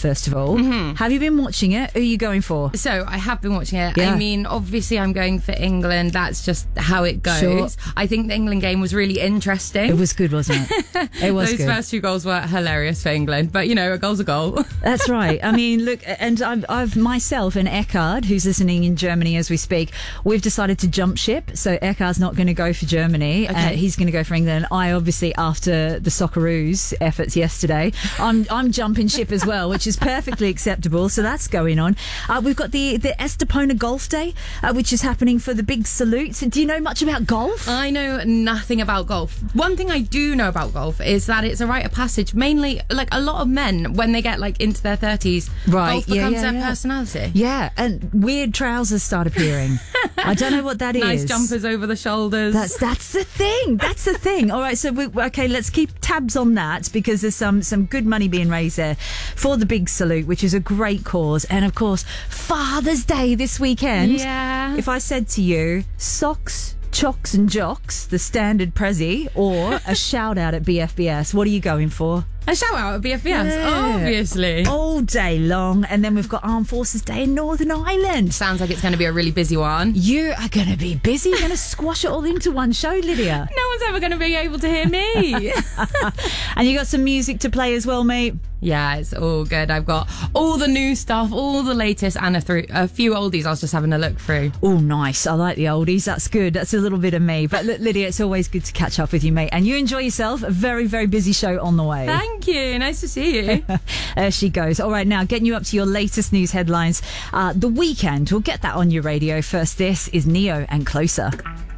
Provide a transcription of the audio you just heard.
first of all. Have you been watching it? Who are you going for? So I have been watching it. Yeah. I mean, obviously I'm going for England. That's just how it goes. Sure. I think the England game was really interesting. It was good, wasn't it? It was Those good. first 2 goals were hilarious for England. But, you know, a goal's a goal. That's right. I mean, look, and I've myself and Eckhard, who's listening in Germany as we speak, we've decided to jump ship. So Eckhard's not going to go for Germany. Okay. He's going to go for England. I obviously, after the Socceroos efforts yesterday, I'm jumping ship as well, which is perfectly acceptable. So that's going on. We've got the Estepona Golf Day, which is happening for the big salute. So do you know much about golf? I know nothing about golf. One thing I do know about golf is that it's a rite of passage. Mainly, like a lot of men, when they get like into their 30s, Right, golf yeah, becomes yeah, their yeah. personality. Yeah, and weird trousers start appearing. I don't know what that is. Nice jumpers over the shoulders. That's the thing. That's the thing. All right, so okay, let's keep tabs on that because there's some good money being raised there for the big salute, which is a great cause. And of course, Father's Day this weekend. Yeah. If I said to you, socks, chocks and jocks, the standard Prezi, or a shout out at BFBS, what are you going for? A shout out at BFBS, Yeah. obviously. All day long. And then we've got Armed Forces Day in Northern Ireland. Sounds like it's going to be a really busy one. You are going to be busy. You're going to squash it all into one show, Lydia. No one's ever going to be able to hear me. And you got some music to play as well, mate. Yeah, it's all good. I've got all the new stuff, all the latest, and a few oldies I was just having a look through. Oh, nice. I like the oldies. That's good. That's a little bit of me. But look, Lydia, it's always good to catch up with you, mate. And you enjoy yourself. A very, very busy show on the way. Thank you. Nice to see you. There she goes. All right, now getting you up to your latest news headlines. The Weekend. We'll get that on your radio. First, this is Neo and Closer.